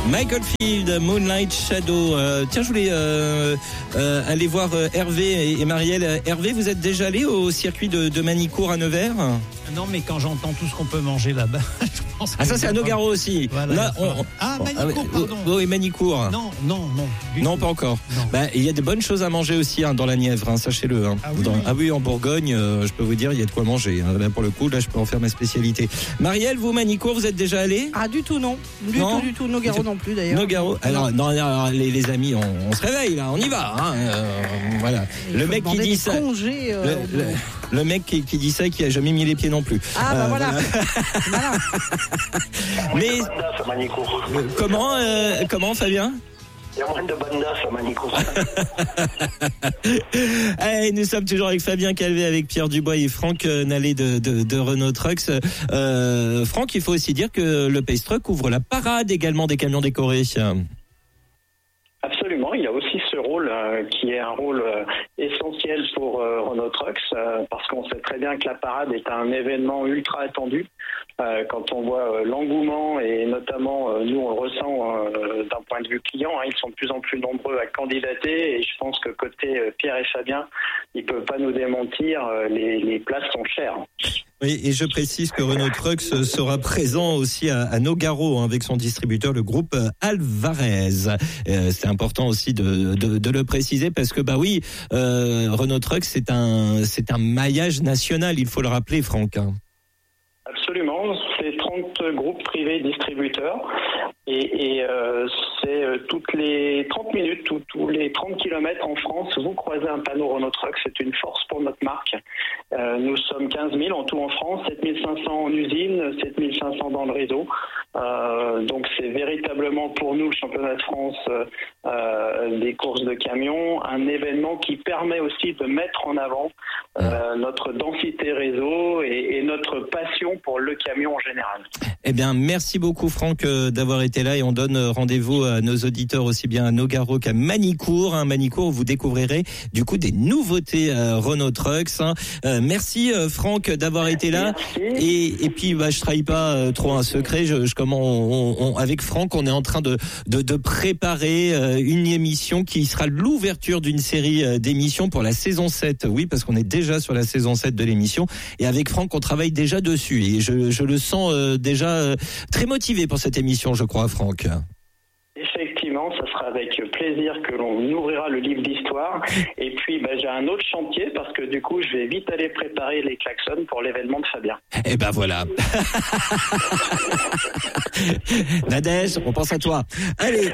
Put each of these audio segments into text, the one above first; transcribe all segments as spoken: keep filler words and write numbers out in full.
Michael Field, Moonlight Shadow. Euh, tiens, je voulais euh, euh, aller voir euh, Hervé et, et Marielle. Hervé, vous êtes déjà allé au circuit de, de Manicourt à Nevers ? Non, mais quand j'entends tout ce qu'on peut manger là-bas, je pense que... Ah, ça, c'est à Nogaro aussi. Voilà, Là, on, on, ah, Manicourt, on, pardon. Oui, Manicourt. Non, non, non. Non, tout. pas encore. Non. Bah, il y a de bonnes choses à manger aussi hein, dans la Nièvre, hein, sachez-le. Hein. Ah, oui, dans, oui. ah oui, en Bourgogne, euh, je peux vous dire, il y a de quoi manger. Hein. Là, pour le coup, là, je peux en faire ma spécialité. Marielle, vous, Manicourt, vous êtes déjà allé ? Ah, du tout, non. Du Non. tout, du tout. Nogaro non plus, d'ailleurs. Nogaro. Alors, non, alors, les, les amis, on, on se réveille, là, on y va. Hein, euh, voilà. Il Le faut mec qui demander dit des ça. congés, euh, Le, le, le mec qui, qui dit ça, qui a jamais mis les pieds non plus. Ah, bah Euh, voilà. Voilà. Mais Bandas à Manicourt. euh, comment, euh, comment, Fabien ? Il y a moins de bandas à Manicourt. Hey, nous sommes toujours avec Fabien Calvé, avec Pierre Dubois et Franck Nallet de, de, de Renault Trucks. Euh, Franck, il faut aussi dire que le Pace Truck ouvre la parade également des camions décorés. Absolument, il y a aussi ce rôle euh, qui est un rôle euh, essentiel pour euh, Renault Trucks euh, parce qu'on sait très bien que la parade est un événement ultra attendu. Euh, quand on voit euh, l'engouement et notamment euh, nous on le ressent euh, d'un point de vue client, hein, ils sont de plus en plus nombreux à candidater et je pense que côté euh, Pierre et Fabien, ils peuvent pas nous démentir, euh, les, les places sont chères. Oui, et je précise que Renault Trucks sera présent aussi à, à Nogaro hein, avec son distributeur, le groupe Alvarez. Euh, c'est important aussi de, de, de le préciser parce que bah oui, euh, Renault Trucks c'est un c'est un maillage national, il faut le rappeler, Franck. Absolument, c'est trente groupes privés distributeurs et, et euh, c'est euh, toutes les trente minutes, tout, tous les trente kilomètres en France, vous croisez un panneau Renault Trucks, c'est une force pour notre marque. Euh, nous sommes quinze mille en tout en France, sept mille cinq cents en usine, sept mille cinq cents dans le réseau. Euh, donc c'est véritablement pour nous, le championnat de France euh, des courses de camions, un événement qui permet aussi de mettre en avant euh, notre densité réseau et, et notre passion pour le camion en général. Eh bien, merci beaucoup Franck euh, d'avoir été là et on donne rendez-vous à nos auditeurs aussi bien à Nogaro qu'à Manicourt. Hein, Manicourt, vous découvrirez du coup des nouveautés euh, Renault Trucks. Hein. Euh, merci euh, Franck d'avoir été là. Et, et puis, bah, je trahis pas euh, trop un secret. Je, je comment on, on, avec Franck, on est en train de de, de préparer euh, une émission qui sera l'ouverture d'une série euh, d'émissions pour la saison sept. Oui, parce qu'on est déjà sur la saison sept de l'émission. Et avec Franck, on travaille déjà dessus. Et je, je le sens euh, déjà euh, très motivé pour cette émission, je crois, Franck. Effectivement, ça sera avec plaisir que l'on ouvrira le livre d'histoire. Et puis, bah, j'ai un autre chantier parce que du coup, je vais vite aller préparer les klaxons pour l'événement de Fabien. Eh ben voilà. Nadège, on pense à toi. Allez,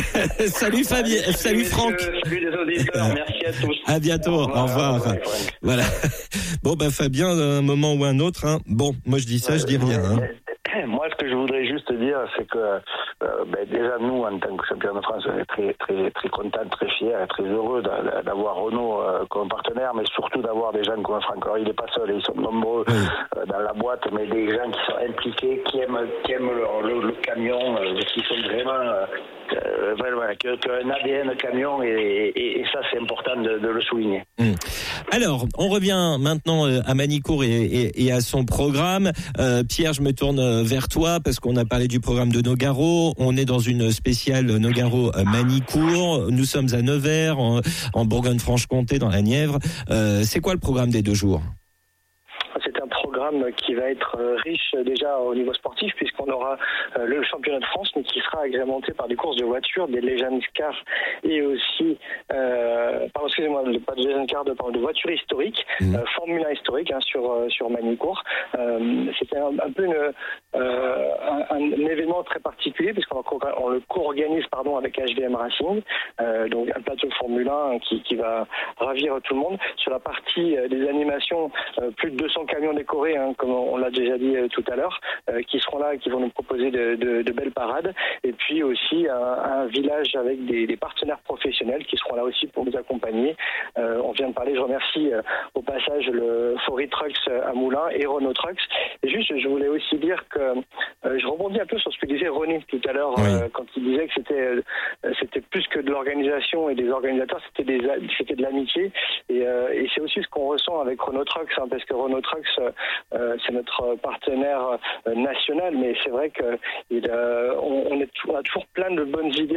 salut Fabien, salut, salut Franck. Salut les auditeurs, merci à tous. À bientôt, au revoir. Au revoir. Au revoir. Voilà. Bon ben Fabien, un moment ou un autre. Hein. Bon, moi je dis ça, je dis rien. Hein. Moi, ce que je voudrais juste dire, c'est que euh, ben, déjà nous, en tant que champion de France, on est très très très contents, très fiers, et très heureux d'avoir Renault euh, comme partenaire, mais surtout d'avoir des gens comme Franck. Alors, il n'est pas seul, ils sont nombreux euh, dans la boîte, mais des gens qui sont impliqués, qui aiment qui aiment le, le, le camion, euh, qui sont vraiment euh, euh, voilà, qui ont un A D N camion, et, et, et ça, c'est important de, de le souligner. Mmh. Alors, on revient maintenant à Manicourt et, et, et à son programme. Euh, Pierre, je me tourne vers toi parce qu'on a parlé du programme de Nogaro. On est dans une spéciale Nogaro-Manicourt. Nous sommes à Nevers, en, en Bourgogne-Franche-Comté, dans la Nièvre. Euh, c'est quoi le programme des deux jours ? C'est un programme qui va être riche déjà au niveau sportif puisqu'on aura le championnat de France mais qui sera agrémenté par des courses de voitures, des Legends Cars et aussi, euh, pardon, excusez-moi, pas de Legends Cars, de, de voitures historiques, mmh. euh, Formule un historique hein, sur, sur Manicourt. Euh, c'était un, un peu une, euh, un, un événement très particulier puisqu'on on le co-organise pardon, avec H V M Racing, euh, donc un plateau Formule un qui, qui va ravir tout le monde. Sur la partie euh, des animations, euh, plus de deux cents camions décorés, hein, comme on l'a déjà dit euh, tout à l'heure, euh, qui seront là et qui vont nous proposer de, de, de belles parades. Et puis aussi un, un village avec des, des partenaires professionnels qui seront là aussi pour nous accompagner. Euh, on vient de parler, je remercie euh, au passage le Faury Trucks à Moulins et Renault Trucks. Et juste, je voulais aussi dire que euh, je rebondis un peu sur ce que disait René tout à l'heure, oui. euh, quand il disait que c'était euh, c'était plus que de l'organisation et des organisateurs, c'était des c'était de l'amitié. Et, euh, et c'est aussi ce qu'on ressent avec Renault Trucks, hein, parce que Renault Trucks, euh, c'est notre partenaire euh, national, mais c'est vrai que il, euh, on, on, est, on a toujours plein de bonnes idées